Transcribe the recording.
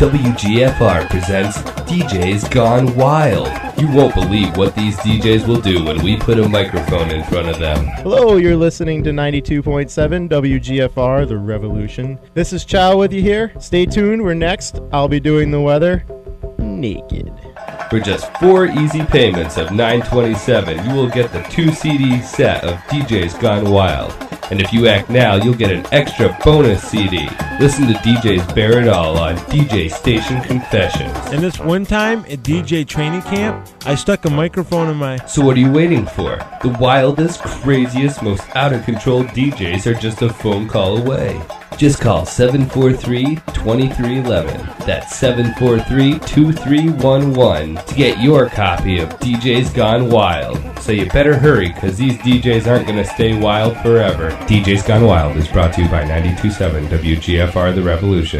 WGFR presents DJs Gone Wild. You won't believe what these DJs will do when we put a microphone in front of them. Hello, you're listening to 92.7 WGFR, The Revolution. This is Chow with you here. Stay tuned, we're next. I'll be doing the weather naked. For just 4 easy payments of $9.27, you will get the 2 CD set of DJs Gone Wild. And if you act now, you'll get an extra bonus CD. Listen to DJs Bear It All on DJ Station Confessions. And this one time at DJ training camp, I stuck a microphone in my... So what are you waiting for? The wildest, craziest, most out-of-control DJs are just a phone call away. Just call 743-2311. That's 743-2311 to get your copy of DJs Gone Wild. So you better hurry, because these DJs aren't going to stay wild forever. DJs Gone Wild is brought to you by 92.7 WGFR The Revolution.